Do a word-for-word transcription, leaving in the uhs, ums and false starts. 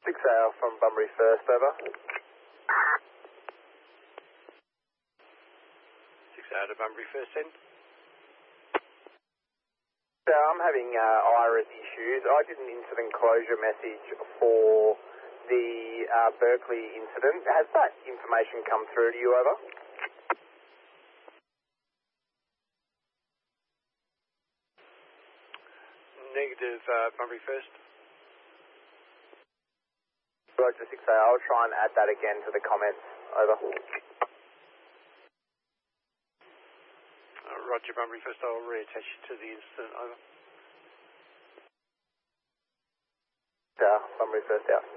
six A L from Bunbury First, over. six A L to Bunbury First, then. So I'm having uh, iris issues. I did an incident closure message for the uh, Berkeley incident. Has that information come through to you, over? Negative, uh, Bunbury First. Roger, six A. I'll try and add that again to the comments, over. Uh, Roger, Bunbury First. I'll reattach you to the incident, over. Yeah, Bunbury First out.